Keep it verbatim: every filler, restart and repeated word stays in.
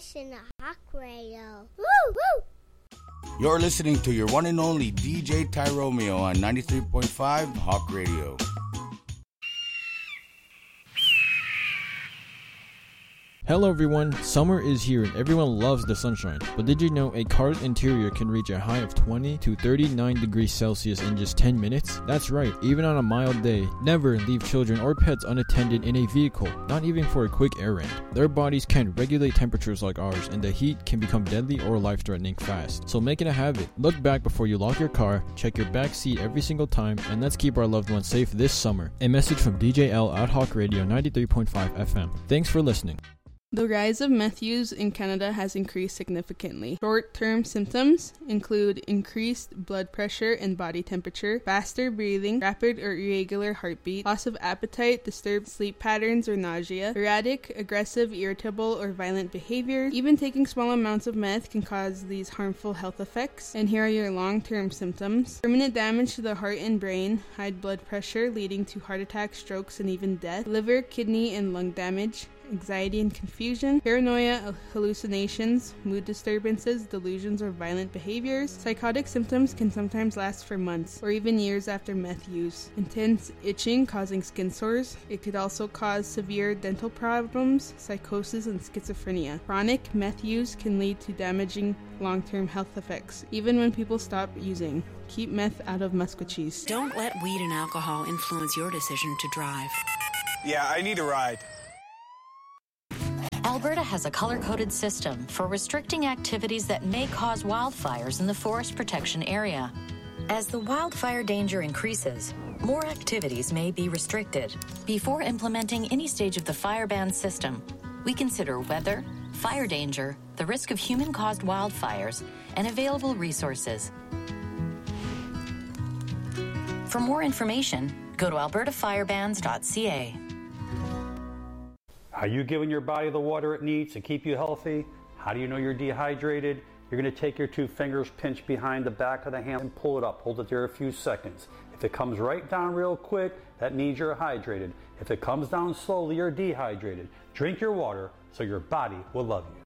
listen to Hawk Radio. Woo, woo! You're listening to your one and only D J Ty Romeo on ninety-three point five Hawk Radio. Hello everyone, summer is here and everyone loves the sunshine. But did you know a car's interior can reach a high of twenty to thirty-nine degrees Celsius in just ten minutes? That's right, even on a mild day. Never leave children or pets unattended in a vehicle, not even for a quick errand. Their bodies can't regulate temperatures like ours, and the heat can become deadly or life-threatening fast. So make it a habit. Look back before you lock your car, check your back seat every single time, and let's keep our loved ones safe this summer. A message from D J L at Hawk Radio ninety-three point five F M. Thanks for listening. The rise of meth use in Canada has increased significantly. Short-term symptoms include increased blood pressure and body temperature, faster breathing, rapid or irregular heartbeat, loss of appetite, disturbed sleep patterns or nausea, erratic, aggressive, irritable, or violent behavior. Even taking small amounts of meth can cause these harmful health effects. And here are your long-term symptoms. Permanent damage to the heart and brain, high blood pressure leading to heart attacks, strokes, and even death, liver, kidney, and lung damage, anxiety and confusion, paranoia, hallucinations, mood disturbances, delusions, or violent behaviors. Psychotic symptoms can sometimes last for months or even years after meth use. Intense itching causing skin sores. It could also cause severe dental problems, psychosis, and schizophrenia. Chronic meth use can lead to damaging long-term health effects, even when people stop using. Keep meth out of Musquecheese. Don't let weed and alcohol influence your decision to drive. Yeah, I need a ride. Alberta has a color-coded system for restricting activities that may cause wildfires in the forest protection area. As the wildfire danger increases, more activities may be restricted. Before implementing any stage of the fire ban system, we consider weather, fire danger, the risk of human-caused wildfires, and available resources. For more information, go to alberta fire bans dot c a. Are you giving your body the water it needs to keep you healthy? How do you know you're dehydrated? You're going to take your two fingers, pinch behind the back of the hand, and pull it up. Hold it there a few seconds. If it comes right down real quick, that means you're hydrated. If it comes down slowly, you're dehydrated. Drink your water so your body will love you.